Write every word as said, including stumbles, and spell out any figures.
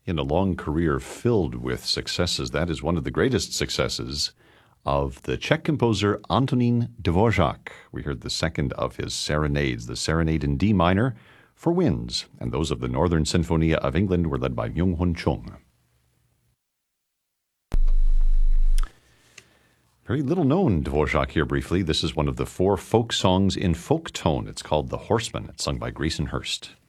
In a long career filled with successes, that is one of the greatest successes of the Czech composer Antonín Dvořák. We heard the second of his serenades, the Serenade in D minor for winds, and those of the Northern Sinfonia of England were led by Myung-Hun Chung. Very little known Dvořák here briefly. This is one of the four folk songs in folk tone. It's called The Horseman. It's sung by Grayson Hurst.